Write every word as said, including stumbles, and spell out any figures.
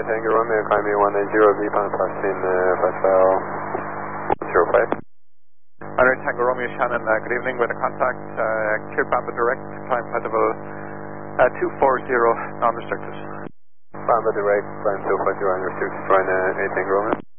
eight Tango Romeo, climb me one eight zero, V pound plus in uh, Pascal zero five. one eight Tango Romeo, Shannon, uh, good evening, with a contact, uh, clear Bamba direct, climb height level uh, two four zero, non-restricted. Bamba direct, climb two four zero, unrestricted, run uh, eight Tango Romeo.